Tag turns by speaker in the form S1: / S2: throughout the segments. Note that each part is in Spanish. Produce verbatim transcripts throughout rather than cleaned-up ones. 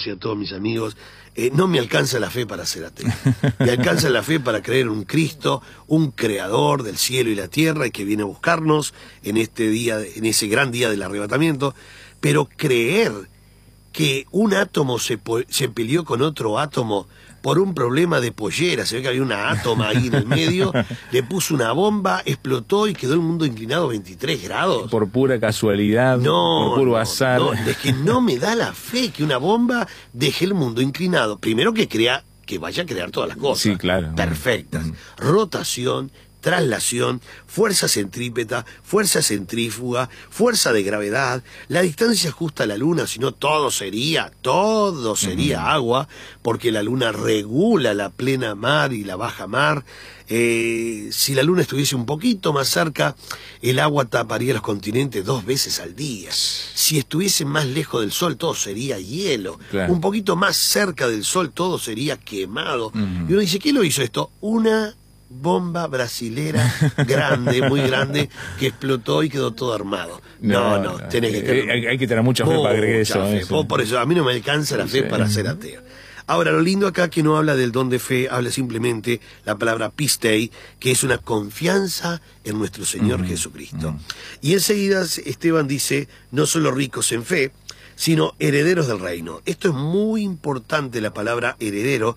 S1: y a todos mis amigos, eh, no me alcanza la fe para ser ateo. Me alcanza la fe para creer en un Cristo, un creador del cielo y la tierra, y que viene a buscarnos en este día, en ese gran día del arrebatamiento. Pero creer que un átomo se, se peleó con otro átomo por un problema de pollera, se ve que había una átoma ahí en el medio, le puso una bomba, explotó y quedó el mundo inclinado veintitrés grados.
S2: Por pura casualidad,
S1: no,
S2: por puro
S1: no,
S2: azar.
S1: No, es que no me da la fe que una bomba deje el mundo inclinado. Primero que crea, que vaya a crear todas las cosas.
S2: Sí, claro.
S1: Perfectas.
S2: Mm.
S1: Rotación, traslación, fuerza centrípeta, fuerza centrífuga, fuerza de gravedad, la distancia justa a la luna, si no todo sería, todo sería uh-huh. agua, porque la luna regula la plena mar y la baja mar. Eh, si la luna estuviese un poquito más cerca, el agua taparía los continentes dos veces al día. Si estuviese más lejos del sol, todo sería hielo. Claro. Un poquito más cerca del sol, todo sería quemado. Uh-huh. Y uno dice, ¿quién lo hizo esto? Una bomba brasilera grande, muy grande, que explotó y quedó todo armado. No, no, no tenés que tener...
S2: Hay, hay que tener mucha fe para creer eso,
S1: fe.
S2: eso.
S1: Por eso, a mí no me alcanza la fe sí. para ser ateo. Ahora, lo lindo acá que no habla del don de fe, habla simplemente la palabra pistei, que es una confianza en nuestro Señor uh-huh. Jesucristo. Uh-huh. Y enseguida Esteban dice, no solo ricos en fe, sino herederos del reino. Esto es muy importante, la palabra heredero.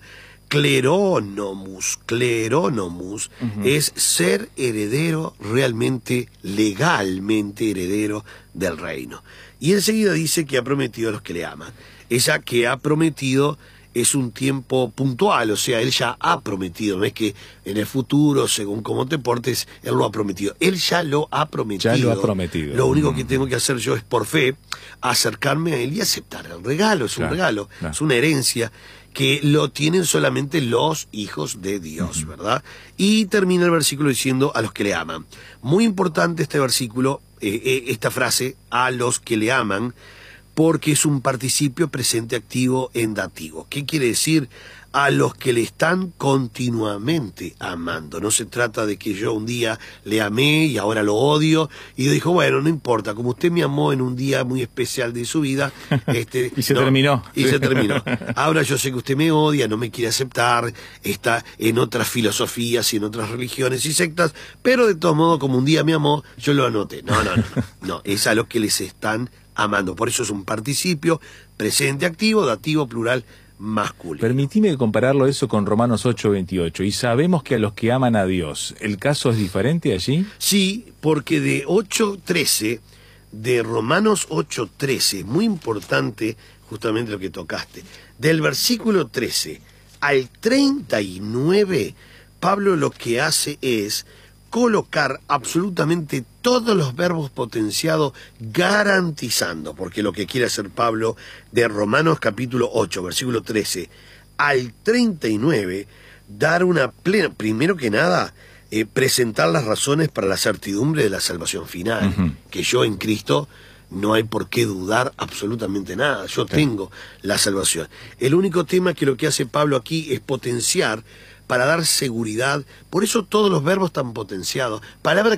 S1: Clerónomus, clerónomus uh-huh. es ser heredero realmente, legalmente heredero del reino. Y enseguida dice que ha prometido a los que le aman. Ella que ha prometido es un tiempo puntual, o sea, él ya ha prometido, no es que en el futuro, según cómo te portes, él lo ha prometido. Él ya lo ha prometido.
S2: Ya lo ha prometido.
S1: Lo único que tengo que hacer yo es, por fe, acercarme a él y aceptar el regalo. Es claro, un regalo, claro. es una herencia que lo tienen solamente los hijos de Dios, uh-huh. ¿verdad? Y termina el versículo diciendo a los que le aman. Muy importante este versículo, eh, eh, esta frase, a los que le aman, porque es un participio presente activo en dativo. ¿Qué quiere decir? A los que le están continuamente amando. No se trata de que yo un día le amé y ahora lo odio, y yo dijo, bueno, no importa, como usted me amó en un día muy especial de su vida, este,
S2: y se
S1: no,
S2: terminó.
S1: Y se terminó. Ahora yo sé que usted me odia, no me quiere aceptar, está en otras filosofías y en otras religiones y sectas, pero de todo modo, como un día me amó, yo lo anoté. No, no, no, no, no es a los que les están amando. Por eso es un participio presente activo, dativo, plural, masculino.
S2: Permitime compararlo eso con Romanos ocho veintiocho. Y sabemos que a los que aman a Dios, ¿el caso es diferente allí?
S1: Sí, porque de ocho trece, de Romanos ocho trece, muy importante justamente lo que tocaste, del versículo trece al treinta y nueve, Pablo lo que hace es colocar absolutamente todos los verbos potenciados, garantizando, porque lo que quiere hacer Pablo de Romanos capítulo ocho, versículo trece al treinta y nueve, dar una plena, primero que nada, eh, presentar las razones para la certidumbre de la salvación final, uh-huh. que yo en Cristo no hay por qué dudar absolutamente nada, yo sí. tengo la salvación. El único tema que lo que hace Pablo aquí es potenciar para dar seguridad, por eso todos los verbos están potenciados, palabra